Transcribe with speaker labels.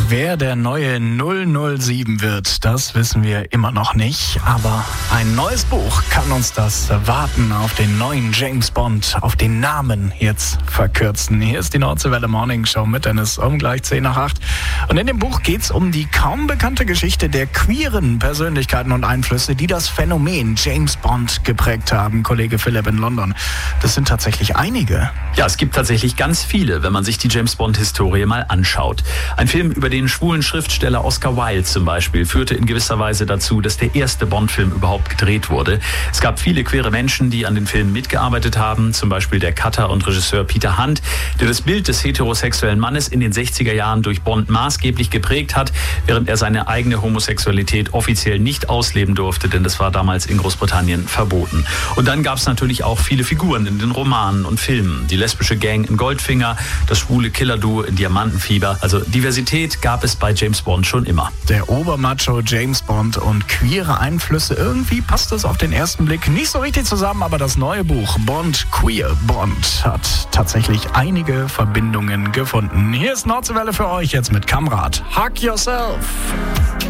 Speaker 1: Wer der neue 007 wird, das wissen wir immer noch nicht. Aber ein neues Buch kann uns das Warten auf den neuen James Bond, auf den Namen jetzt verkürzen. Hier ist die Nordseewelle Morning Show mit Dennis um gleich 7:50. Und in dem Buch geht's um die kaum bekannte Geschichte der queeren Persönlichkeiten und Einflüsse, die das Phänomen James Bond geprägt haben. Kollege Philipp in London. Das sind tatsächlich einige.
Speaker 2: Ja, es gibt tatsächlich ganz viele, wenn man sich die James Bond-Historie mal anschaut. Ein Film über den schwulen Schriftsteller Oscar Wilde zum Beispiel führte in gewisser Weise dazu, dass der erste Bond-Film überhaupt gedreht wurde. Es gab viele queere Menschen, die an den Filmen mitgearbeitet haben, zum Beispiel der Cutter und Regisseur Peter Hunt, der das Bild des heterosexuellen Mannes in den 60er Jahren durch Bond maßgeblich geprägt hat, während er seine eigene Homosexualität offiziell nicht ausleben durfte, denn das war damals in Großbritannien verboten. Und dann gab es natürlich auch viele Figuren in den Romanen und Filmen. Die lesbische Gang in Goldfinger, das schwule Killer-Duo in Diamantenfieber. Also Diversität gab es bei James Bond schon immer.
Speaker 1: Der Obermacho James Bond und queere Einflüsse, irgendwie passt das auf den ersten Blick nicht so richtig zusammen, aber das neue Buch Bond, Queer Bond hat tatsächlich einige Verbindungen gefunden. Hier ist Nordseewelle für euch jetzt mit Kamrat. Hug Yourself!